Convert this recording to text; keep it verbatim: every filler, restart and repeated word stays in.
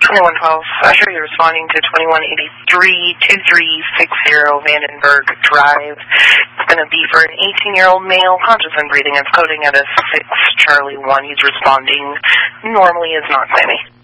twenty-one twelve, I hear you're responding to twenty-one eighty-three two three six zero Vandenberg Drive. It's going to be for an eighteen-year-old male, conscious and breathing. It's coding at a six Charlie one. He's responding normally, is not Sammy.